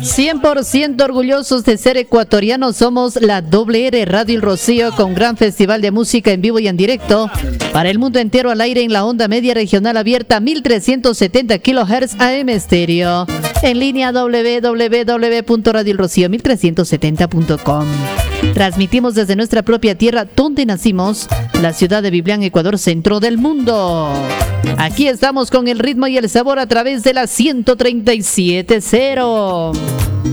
100% orgullosos de ser ecuatorianos, somos la R Radio El Rocío, con gran festival de música en vivo y en directo para el mundo entero, al aire en la onda media regional abierta 1370 kHz AM estéreo, en línea www.radioelrocío1370.com. Transmitimos desde nuestra propia tierra, donde nacimos, la ciudad de Biblián, Ecuador, centro del mundo. Aquí estamos con el ritmo y el sabor a través de la 137.0.